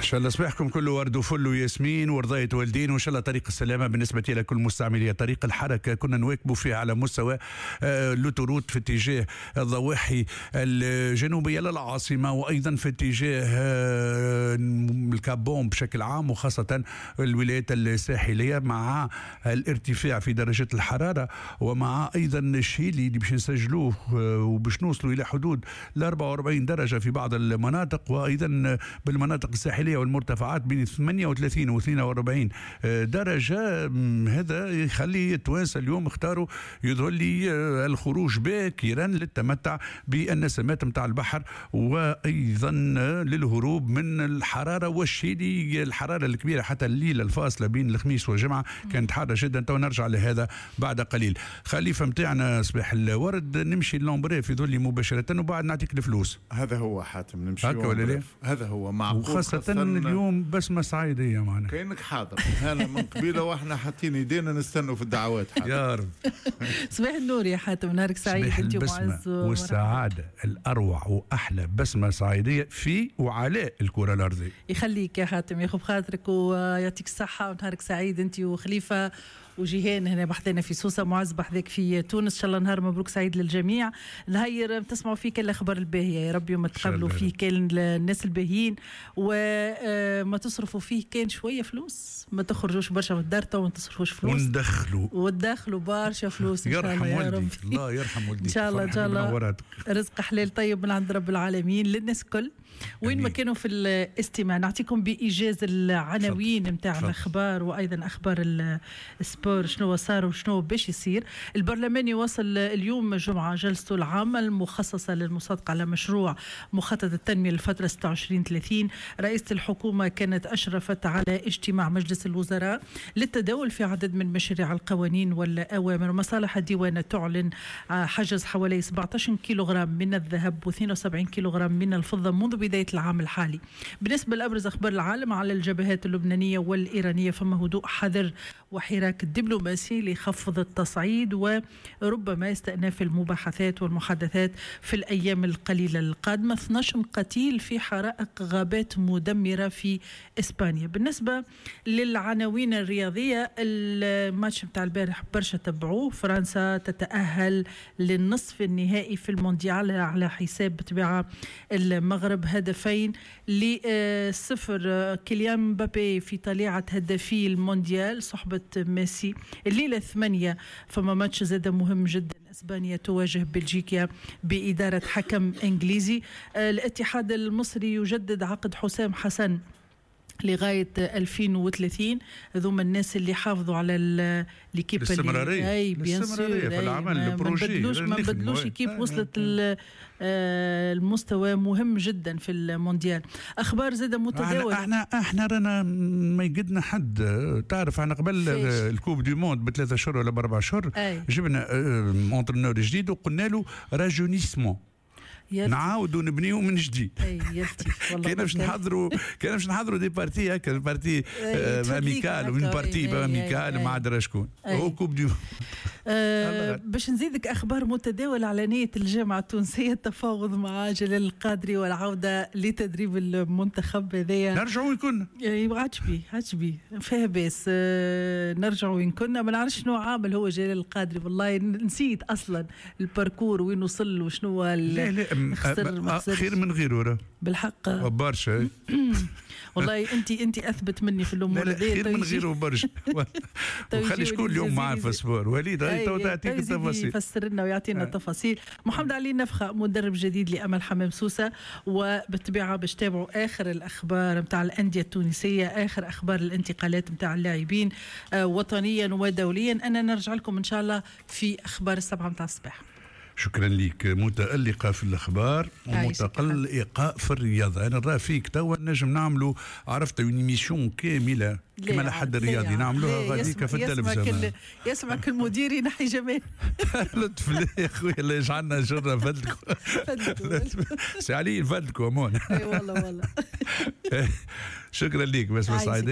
شاء الله صباحكم كله ورد وفل وياسمين ورضاية والدين، وان شاء الله طريق السلامة بالنسبة إلى كل مستعملية طريق الحركة. كنا نواكبوا فيه على مستوى لوتوروت في اتجاه الضواحي الجنوبية للعاصمة، وأيضا في اتجاه الكابون بشكل عام، وخاصة الولايات الساحلية مع الارتفاع في درجة الحرارة، ومع أيضا الشيلي اللي باش نسجلوه وباش نوصلوا إلى حدود ال 44 درجة في بعض المناطق، وأيضا بالمناطق الساحلية والمرتفعات بين 38 و 42 درجة. هذا يخلي التوانسة اليوم اختاروا يظهر لي الخروج باكرا للتمتع بالنسمات متاع البحر، وأيضا للهروب من الحرارة والشيلي. الحرارة الكبيرة حتى الليلة الفاصلة بين الخميس والجمعة كانت حارة جدا. تو نرجع لهذا بعد قليل. خليفة متاعنا صباح الورد، نمشي لومبريف يظل مباشرة وبعد نعطيك الفلوس. هذا هو حاتم، نمشي هكا ولا لا؟ هذا هو معقول، وخاصة اليوم بسمة صعيدية معنا. كأنك حاضر هنا من قبيلة واحنا حاطين يدينا نستنوا في الدعوات. يا رب. صباح النور يا حاتم، نهارك سعيد. صباح البسمة والسعادة الأروع وأحلى بسمة صعيدية في وعلى الكرة الأرضية. يخليك يا حاتم، ياخذ بخاطرك ويعطيك الصحة ونهارك سعيد أنت وخليفة وجيهان هنا بحثنا في سوسة، معز بحذاك في تونس. إن شاء الله نهار مبروك سعيد للجميع. نهير تسمعوا فيه كل الأخبار الباهية يا ربي، وما تقابلوا فيه كان الناس الباهيين، وما تصرفوا فيه كان شوية فلوس، ما تخرجوش برشا من الدار تو ما تصرفوش فلوس، وندخلوا برشا فلوس إن شاء الله يا ربي. الله يرحم والديك. إن شاء الله إن شاء الله رزق حلال طيب من عند رب العالمين للناس الكل وين ما كانوا في الاستماع. نعطيكم بإيجاز العناوين نتاع الأخبار وأيضا أخبار السبور، شنو صار وشنو باش يصير. البرلمان يواصل اليوم جمعة جلسته العامة المخصصة للمصادقة على مشروع مخطط التنمية للفترة 26-30. رئيسة الحكومة كانت أشرفت على اجتماع مجلس الوزراء للتداول في عدد من مشاريع القوانين والأوامر. مصالح الديوان تعلن حجز حوالي 17 كيلوغرام من الذهب و72 كيلوغرام من الفضة منذ بداية العام الحالي. بالنسبة لأبرز أخبار العالم، على الجبهات اللبنانية والإيرانية فما هدوء حذر وحراك دبلوماسي ليخفض التصعيد، وربما استئناف المباحثات والمحادثات في الأيام القليلة القادمة. 12 قتيل في حرائق غابات مدمرة في إسبانيا. بالنسبة للعناوين الرياضية، الماتش بتاع البارح برشا تبعوه. فرنسا تتأهل للنصف النهائي في المونديال على حساب بطبيعة المغرب 2-0. كيليان مبابي في طليعة هدافي المونديال صحبة ميسي. الليلة 8 فما ماتش زاد مهم جدا، اسبانيا تواجه بلجيكا بإدارة حكم انجليزي. الاتحاد المصري يجدد عقد حسام حسن لغاية 2030. هذوما الناس اللي حافظوا على الكيب الاستمرارية. اي بيان سور في العمل ما بدلوش كيب وصلت المستوى مهم جدا في المونديال. اخبار زادة متداولة. احنا رانا ما يقدنا حد. تعرف احنا قبل الكوب دي موند ب3 شهور ولا ب4 شهور جبنا اونترينور جديد وقلنا له راجونيسمون، نعاودوا نبنيو من جديد. كان باش نحضروا دي بارتي هكا، بارتي اميكال ومن بارتي اميكال ما عاد شكون هو كوب دي. باش نزيدك اخبار متداوله على نيه الجامعه التونسيه التفاوض مع جلال القادري والعوده لتدريب المنتخب. هذايا نرجعوا وين كنا. عجبي فيها باس. نرجعوا وين كنا. ما نعرفش شنو عامل هو جلال القادري، والله نسيت اصلا الباركور وين وصل وشنو. لا خير من غيره بالحق برشا. والله انت اثبت مني في الامور هذه. خير من غيره برشا. وخلي شكون اليوم معاه في السبور. وليد تعطيك التفاصيل، يفسر لنا ويعطينا التفاصيل. محمد علي نفخه مدرب جديد لامل حمام سوسه، وبالطبيعه باش تابعوا اخر الاخبار نتاع الانديه التونسيه، اخر اخبار الانتقالات نتاع اللاعبين وطنيا ودوليا. انا نرجع لكم ان شاء الله في اخبار 7 نتاع الصباح. شكرا لك. متألقة في الأخبار ومتقلقة في الرياضة. أنا رأى فيك توا نجم نعملوا عرفت ايميسيون كاملة كما لحد الرياضي نعملوها غاديك في التلفزيون. يسمعك المدير ينحي جمال. لطف لي يا خويا الله يجعلنا جرة فدلكم. سي علي فدلكم أمون. والله شكرا لك بس سعيد.